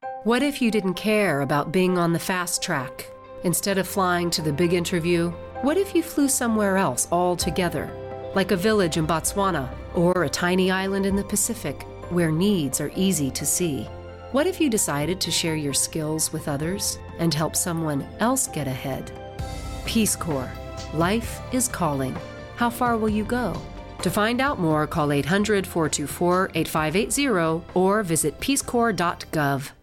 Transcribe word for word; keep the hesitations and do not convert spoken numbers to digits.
What if you didn't care about being on the fast track? Instead of flying to the big interview, what if you flew somewhere else altogether, like a village in Botswana or a tiny island in the Pacific where needs are easy to see? What if you decided to share your skills with others and help someone else get ahead? Peace Corps. Life is calling. How far will you go? To find out more, call eight hundred, four two four, eight five eight zero or visit peace corps dot gov.